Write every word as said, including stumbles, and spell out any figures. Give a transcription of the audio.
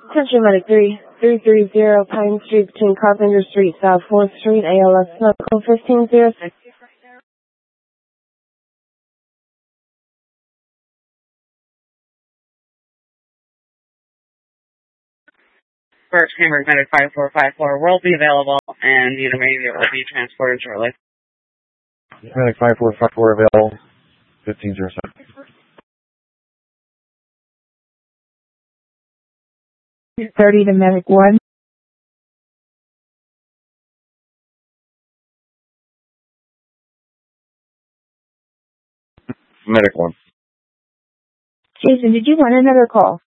Attention Medic three three three zero Pine Street between Carpenter Street, South fourth Street, A L S Medical fifteen oh six. Birch Cambridge Medic five four five four will be available, and the intermediate will be transported shortly. Medic five four five four available, fifteen oh seven. thirty to Medic one. Medic one. Jason, did you want another call?